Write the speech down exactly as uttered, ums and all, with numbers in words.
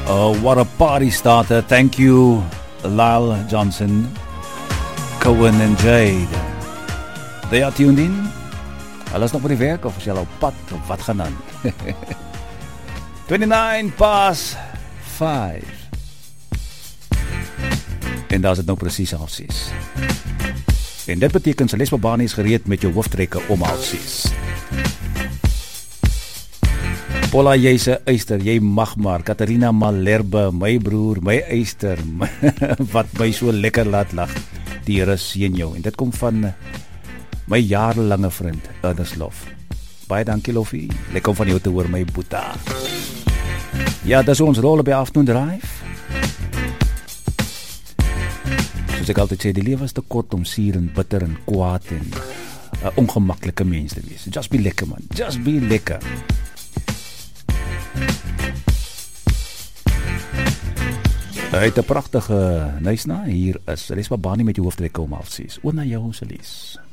Oh, what a party starter. Thank you, Lyle Johnson, Cohen en Jade. They are tuned in. Hulle is nog by die werk of is jy al op pad of wat gaan aan? twenty-nine past five. En daar is het nou precies half zes. En dit beteken sy lesbabani is gereed met jou hooftrekke om half zes. Paula, jy's 'n eister, jy mag maar. Katarina Malherbe, my broer, my eister, wat my so lekker laat lag. Die Here seën jou. En dit kom van my jarelange vriend, Ernest Lof. Baie dankie, Lofie. Lekker om van jou te hoor, my boeta. Ja, dis ons rol by Afternoon Drive. Soos ek altyd sê, die lewe is te kort om suur en bitter en kwaad en uh, ongemaklike mens te wees. Just be lekker, man. Just be lekker. Hy het 'n pragtige nuisna. Hier is Lesbabani met jou hooftrekke om half ses. Oor na jou, Selies.